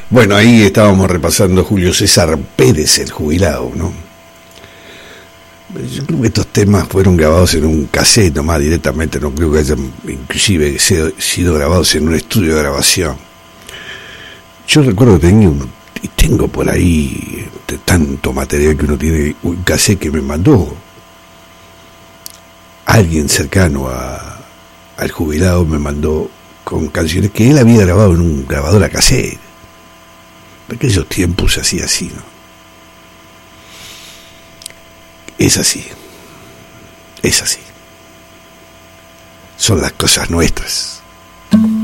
Bueno, ahí estábamos repasando Julio César Pérez, el jubilado, ¿no? Yo creo que estos temas fueron grabados en un cassette nomás directamente, no creo que hayan inclusive sido grabados en un estudio de grabación. Yo recuerdo que y tengo por ahí de tanto material que uno tiene, un cassette que me mandó alguien cercano al jubilado, me mandó con canciones que él había grabado en un grabador a cassette. En aquellos tiempos se hacía así, ¿no? Es así. Es así. Son las cosas nuestras.